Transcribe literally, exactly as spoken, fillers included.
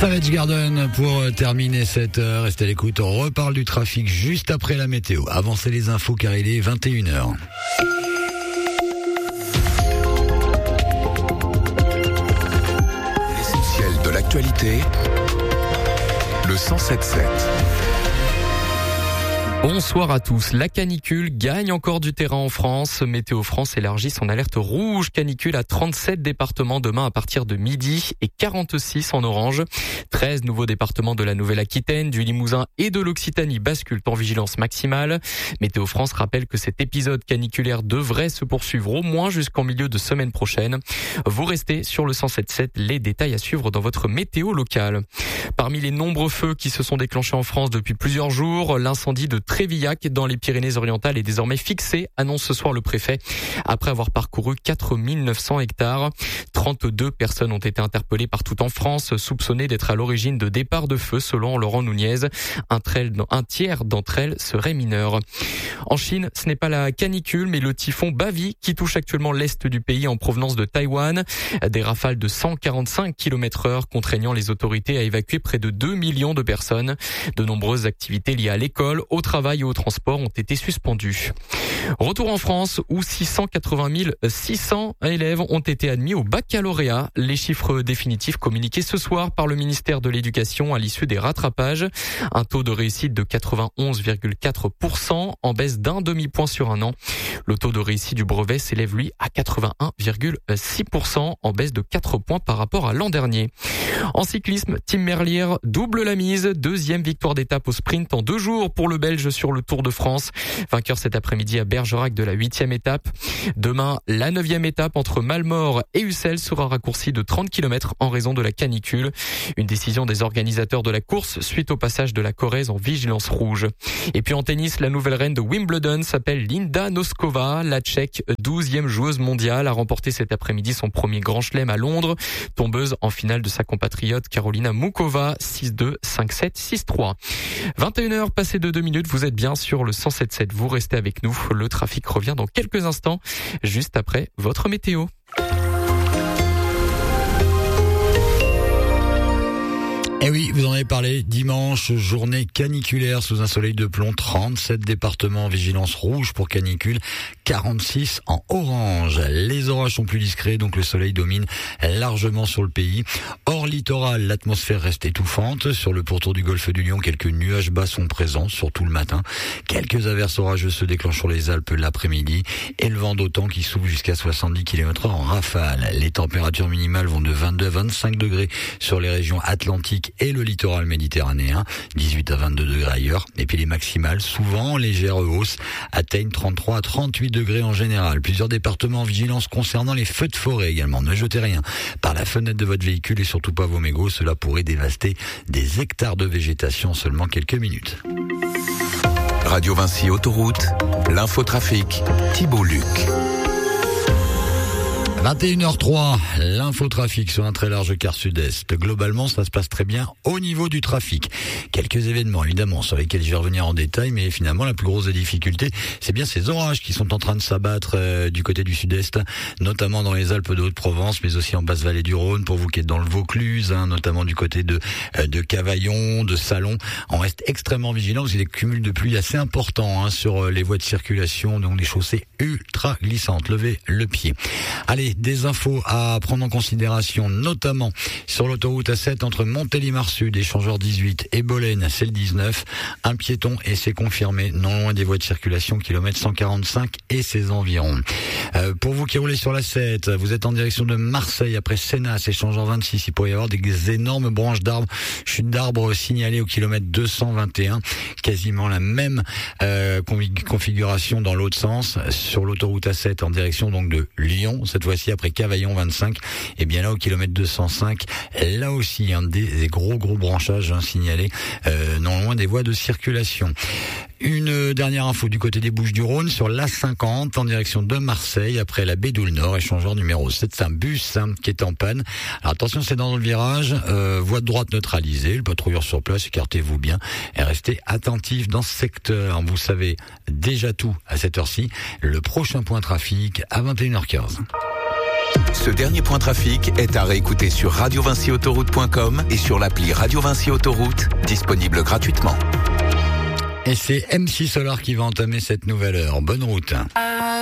Savage Garden pour terminer cette heure. Restez à l'écoute, on reparle du trafic juste après la météo. Avancez les infos car il est vingt et une heures. L'essentiel de l'actualité, le cent sept sept. Bonsoir à tous. La canicule gagne encore du terrain en France. Météo France élargit son alerte rouge canicule à trente-sept départements demain à partir de midi et quarante-six en orange. treize nouveaux départements de la Nouvelle-Aquitaine, du Limousin et de l'Occitanie basculent en vigilance maximale. Météo France rappelle que cet épisode caniculaire devrait se poursuivre au moins jusqu'en milieu de semaine prochaine. Vous restez sur le cent sept sept, les détails à suivre dans votre météo locale. Parmi les nombreux feux qui se sont déclenchés en France depuis plusieurs jours, l'incendie de Trévillac dans les Pyrénées-Orientales est désormais fixé, annonce ce soir le préfet. Après avoir parcouru quatre mille neuf cents hectares, trente-deux personnes ont été interpellées partout en France, soupçonnées d'être à l'origine de départs de feu selon Laurent Nunez. Un, un tiers d'entre elles seraient mineures. En Chine, ce n'est pas la canicule, mais le typhon Bavi qui touche actuellement l'est du pays en provenance de Taïwan. Des rafales de cent quarante-cinq kilomètres heure contraignant les autorités à évacuer près de deux millions de personnes. De nombreuses activités liées à l'école, au travail et au transport ont été suspendues. Retour en France où six cent quatre-vingt mille six cents élèves ont été admis au baccalauréat. Les chiffres définitifs communiqués ce soir par le ministère de l'Éducation à l'issue des rattrapages. Un taux de réussite de quatre-vingt-onze virgule quatre pour cent en baisse d'un demi-point sur un an. Le taux de réussite du brevet s'élève lui à quatre-vingt-un virgule six pour cent en baisse de quatre points par rapport à l'an dernier. En cyclisme, Tim Merlier double la mise. Deuxième victoire d'étape au sprint en deux jours pour le Belge sur le Tour de France. Vainqueur cet après-midi à Bergerac de la huitième étape. Demain, la neuvième étape entre Malmort et Ussel sera raccourcie de trente kilomètres en raison de la canicule. Une décision des organisateurs de la course suite au passage de la Corrèze en vigilance rouge. Et puis en tennis, la nouvelle reine de Wimbledon s'appelle Linda Noskova. La Tchèque, douzième joueuse mondiale, a remporté cet après-midi son premier grand chelem à Londres. Tombeuse en finale de sa compatriote Carolina Mukova, six deux, cinq sept, six trois. vingt et une heures passées de deux minutes, vous êtes bien sur le cent sept sept. Vous restez avec nous. Le trafic revient dans quelques instants, juste après votre météo. Eh oui, vous en avez parlé, dimanche, journée caniculaire sous un soleil de plomb, trente-sept départements en vigilance rouge pour canicule, quarante-six en orange. Les orages sont plus discrets, donc le soleil domine largement sur le pays. Hors littoral, l'atmosphère reste étouffante. Sur le pourtour du golfe du Lion, quelques nuages bas sont présents, surtout le matin. Quelques averses orageuses se déclenchent sur les Alpes l'après-midi et le vent d'automne qui souffle jusqu'à soixante-dix kilomètres heure en rafale. Les températures minimales vont de vingt-deux à vingt-cinq degrés sur les régions atlantiques et le littoral méditerranéen, dix-huit à vingt-deux degrés ailleurs. Et puis les maximales, souvent en légère hausse, atteignent trente-trois à trente-huit degrés en général. Plusieurs départements en vigilance concernant les feux de forêt également. Ne jetez rien par la fenêtre de votre véhicule et surtout pas vos mégots. Cela pourrait dévaster des hectares de végétation en seulement quelques minutes. Radio Vinci Autoroute, l'infotrafic, Thibault Luc. vingt et une heures trois, l'infotrafic sur un très large quart sud-est. Globalement, ça se passe très bien au niveau du trafic. Quelques événements, évidemment, sur lesquels je vais revenir en détail, mais finalement, la plus grosse des difficultés, c'est bien ces orages qui sont en train de s'abattre euh, du côté du sud-est, notamment dans les Alpes de Haute-Provence, mais aussi en basse-vallée du Rhône, pour vous qui êtes dans le Vaucluse, hein, notamment du côté de, euh, de Cavaillon, de Salon. On reste extrêmement vigilant, parce qu'il y a des cumuls de pluie assez importants hein, sur les voies de circulation, donc des chaussées ultra glissantes. Levez le pied. Allez, des infos à prendre en considération, notamment sur l'autoroute A sept entre Montélimar Sud, échangeur dix-huit, et Bolène, c'est le dix-neuf. Un piéton, et c'est confirmé, non loin des voies de circulation, kilomètre cent quarante-cinq et ses environs. Euh, pour vous qui roulez sur la sept, vous êtes en direction de Marseille, après Sénas, échangeur vingt-six, il pourrait y avoir des énormes branches d'arbres, chutes d'arbres signalées au kilomètre deux cent vingt et un, quasiment la même euh, configuration dans l'autre sens, sur l'autoroute A sept en direction donc de Lyon, cette fois-ci après Cavaillon vingt-cinq, et bien là au kilomètre deux cent cinq, là aussi hein, des, des gros gros branchages hein, signalés euh, non loin des voies de circulation. Une dernière info du côté des Bouches-du-Rhône sur l'A cinquante en direction de Marseille après la Bédoule Nord, échangeur numéro sept, c'est un bus hein, qui est en panne. Alors attention, c'est dans le virage, euh, voie de droite neutralisée, le patrouilleur sur place, écartez-vous bien et restez attentifs dans ce secteur. Vous savez déjà tout à cette heure-ci. Le prochain point trafic à vingt et une heures quinze. Ce dernier point trafic est à réécouter sur radio vinci autoroute point com et sur l'appli Radio Vinci Autoroute, disponible gratuitement. Et c'est M six Solar qui va entamer cette nouvelle heure. Bonne route.